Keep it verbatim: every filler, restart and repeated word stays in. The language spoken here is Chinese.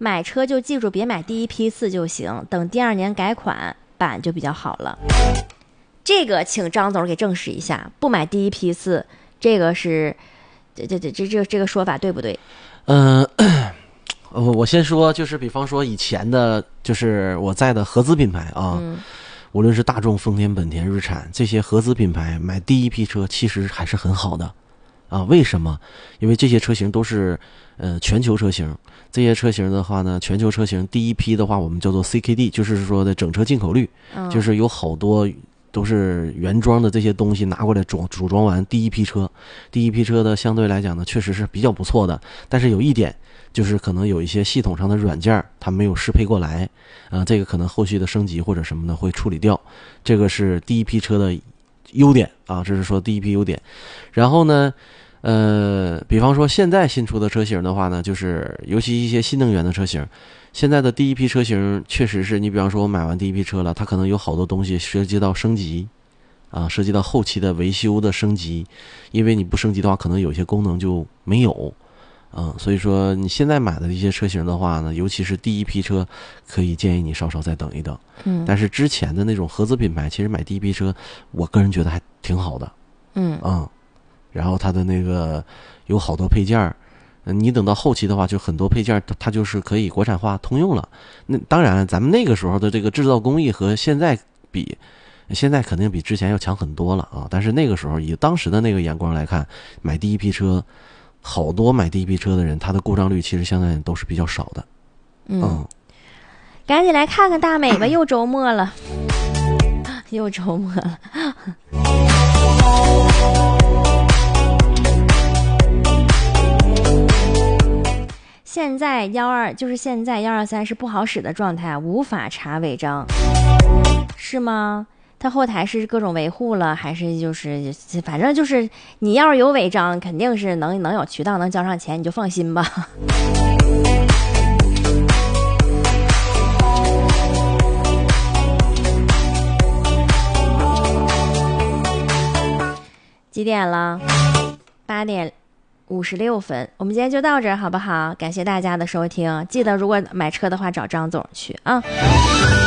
买车就记住别买第一批次就行，等第二年改款版就比较好了。这个请张总给证实一下，不买第一批次，这个是这这这这这这个说法对不对？ 嗯、呃，我先说，就是比方说以前的，就是我在的合资品牌啊， 嗯， 无论是大众、丰田、本田、日产这些合资品牌，买第一批车其实还是很好的啊。为什么？因为这些车型都是呃全球车型，这些车型的话呢，全球车型第一批的话，我们叫做 C K D， 就是说的整车进口率， 嗯、 就是有好多都是原装的这些东西拿过来组组装完第一批车，第一批车的相对来讲呢，确实是比较不错的。但是有一点，就是可能有一些系统上的软件它没有适配过来，啊、呃，这个可能后续的升级或者什么的会处理掉。这个是第一批车的优点啊，这是说第一批优点。然后呢，呃，比方说现在新出的车型的话呢，就是尤其一些新能源的车型。现在的第一批车型确实是你比方说我买完第一批车了，它可能有好多东西涉及到升级啊，涉及到后期的维修的升级，因为你不升级的话可能有些功能就没有啊，所以说你现在买的一些车型的话呢，尤其是第一批车，可以建议你稍稍再等一等。 嗯， 但是之前的那种合资品牌其实买第一批车我个人觉得还挺好的。 嗯啊，然后它的那个有好多配件，你等到后期的话，就很多配件它就是可以国产化通用了。那当然，咱们那个时候的这个制造工艺和现在比，现在肯定比之前要强很多了啊。但是那个时候以当时的那个眼光来看，买第一批车，好多买第一批车的人，他的故障率其实相对都是比较少的。 嗯， 嗯， 赶紧来看看大美吧，又周末了，又周末了。现在幺二就是现在幺二三是不好使的状态，无法查违章，是吗？它后台是各种维护了，还是就是反正就是你要是有违章，肯定是能能有渠道能交上钱，你就放心吧。几点了？八点五十六分，我们今天就到这儿好不好？感谢大家的收听，记得如果买车的话找张总去啊。